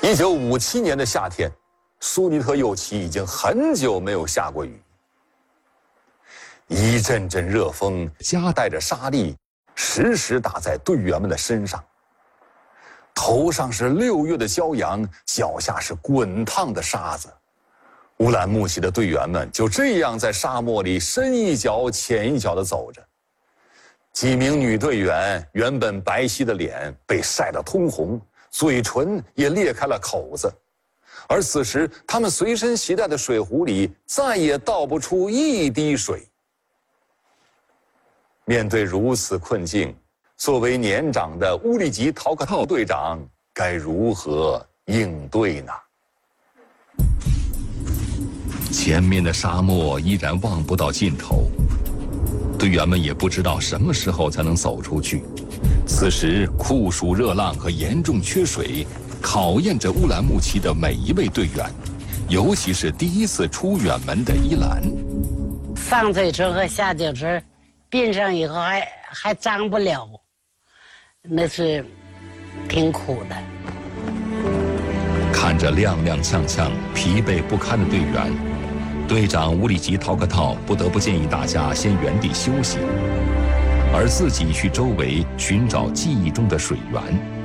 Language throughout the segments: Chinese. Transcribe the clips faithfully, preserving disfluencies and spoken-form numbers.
一九五七年的夏天，苏尼特右旗已经很久没有下过雨。一阵阵热风夹带着沙粒，时时打在队员们的身上。头上是六月的骄阳，脚下是滚烫的沙子。乌兰牧骑的队员们就这样在沙漠里深一脚浅一脚地走着。几名女队员原本白皙的脸被晒得通红，嘴唇也裂开了口子，而此时他们随身携带的水壶里再也倒不出一滴水。面对如此困境，作为年长的乌里吉陶克套队长该如何应对呢？ 前面的沙漠依然望不到尽头，队员们也不知道什么时候才能走出去。此时酷暑热浪和严重缺水考验着乌兰牧骑的每一位队员，尤其是第一次出远门的伊兰。 上嘴唇和下嘴唇闭上以后还还张不了，那是挺苦的。 看着踉踉跄跄、疲惫不堪的队员，队长乌里吉陶克套不得不建议大家先原地休息，而自己去周围寻找记忆中的水源。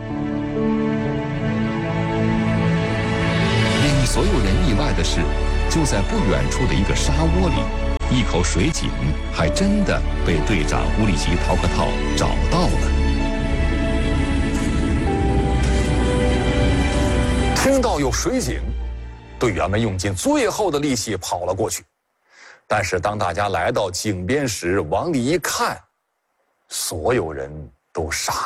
令所有人意外的是，就在不远处的一个沙窝里，一口水井还真的被队长乌里吉陶克套找到了。 听到有水井，队员们用尽最后的力气跑了过去。但是当大家来到井边时，往里一看，所有人都傻了。